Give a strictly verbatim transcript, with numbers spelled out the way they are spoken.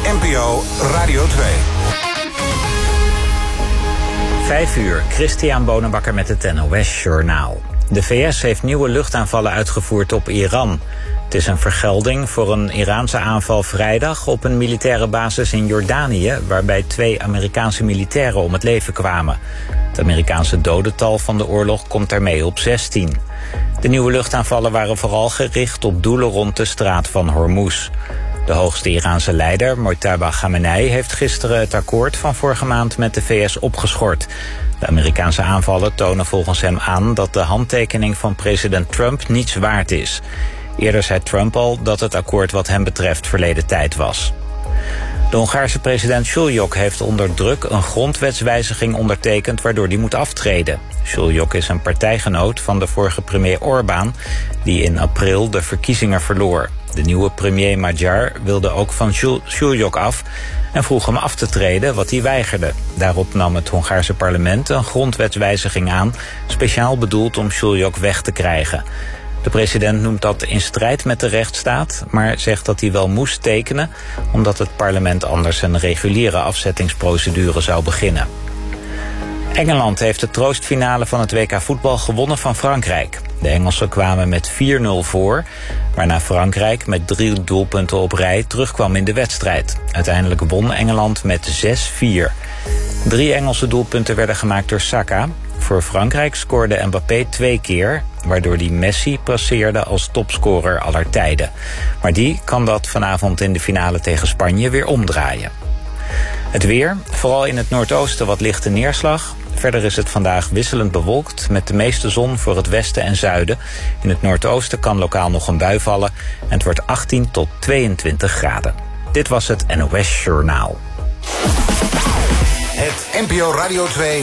N P O Radio twee. Vijf uur, Christian Bonenbakker met het N O S-journaal. De V S heeft nieuwe luchtaanvallen uitgevoerd op Iran. Het is een vergelding voor een Iraanse aanval vrijdag op een militaire basis in Jordanië, waarbij twee Amerikaanse militairen om het leven kwamen. Het Amerikaanse dodental van de oorlog komt daarmee op zestien. De nieuwe luchtaanvallen waren vooral gericht op doelen rond de straat van Hormuz. De hoogste Iraanse leider, Mojtaba Khamenei, heeft gisteren het akkoord van vorige maand met de V S opgeschort. De Amerikaanse aanvallen tonen volgens hem aan dat de handtekening van president Trump niets waard is. Eerder zei Trump al dat het akkoord wat hem betreft verleden tijd was. De Hongaarse president Šuljok heeft onder druk een grondwetswijziging ondertekend waardoor hij moet aftreden. Šuljok is een partijgenoot van de vorige premier Orbán, die in april de verkiezingen verloor. De nieuwe premier Magyar wilde ook van Šuljok af en vroeg hem af te treden, wat hij weigerde. Daarop nam het Hongaarse parlement een grondwetswijziging aan, speciaal bedoeld om Šuljok weg te krijgen. De president noemt dat in strijd met de rechtsstaat, maar zegt dat hij wel moest tekenen, omdat het parlement anders een reguliere afzettingsprocedure zou beginnen. Engeland heeft de troostfinale van het W K voetbal gewonnen van Frankrijk. De Engelsen kwamen met vier nul voor, waarna Frankrijk met drie doelpunten op rij terugkwam in de wedstrijd. Uiteindelijk won Engeland met zes vier. Drie Engelse doelpunten werden gemaakt door Saka. Voor Frankrijk scoorde Mbappé twee keer, waardoor die Messi passeerde als topscorer aller tijden. Maar die kan dat vanavond in de finale tegen Spanje weer omdraaien. Het weer, vooral in het noordoosten wat lichte neerslag. Verder is het vandaag wisselend bewolkt met de meeste zon voor het westen en zuiden. In het noordoosten kan lokaal nog een bui vallen en het wordt achttien tot tweeëntwintig graden. Dit was het N O S Journaal. Het N P O Radio twee